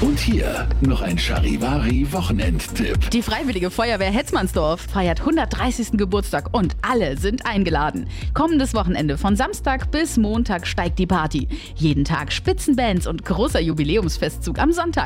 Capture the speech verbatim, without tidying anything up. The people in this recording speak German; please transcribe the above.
Und hier noch ein Charivari-Wochenendtipp. Die Freiwillige Feuerwehr Hetzmannsdorf feiert hundertdreißigsten Geburtstag und alle sind eingeladen. Kommendes Wochenende von Samstag bis Montag steigt die Party. Jeden Tag Spitzenbands und großer Jubiläumsfestzug am Sonntag.